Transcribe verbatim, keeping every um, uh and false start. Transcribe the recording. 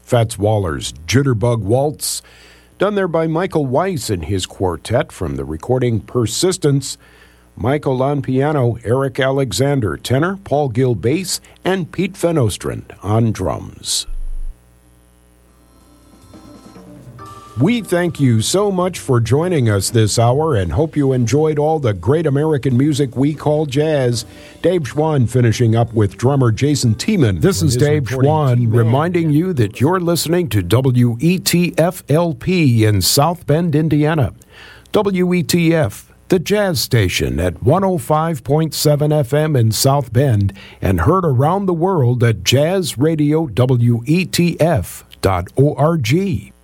Fats Waller's Jitterbug Waltz, done there by Michael Weiss and his quartet from the recording Persistence. Michael on piano, Eric Alexander tenor, Paul Gill bass, and Pete Fenostrand on drums. We thank you so much for joining us this hour and hope you enjoyed all the great American music we call jazz. Dave Schwann finishing up with drummer Jason Tiemann. This is Dave Schwann reminding you that you're listening to W E T F L P in South Bend, Indiana. W E T F, the jazz station at one oh five point seven F M in South Bend and heard around the world at jazz radio W E T F dot org.